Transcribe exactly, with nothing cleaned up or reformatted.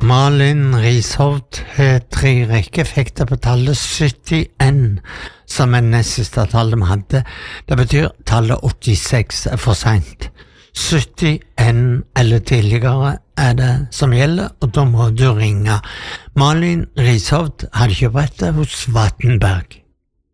Malin Rishovd har tre rekkeeffekter på tallet syttien, som er nest siste tallet vi hadde. Det betyr tallet åttiseks er for sent. syttien eller tidligere er det som gjelder, og da må du ringe. Malin Rishovd hadde kjøprettet hos Vattenberg.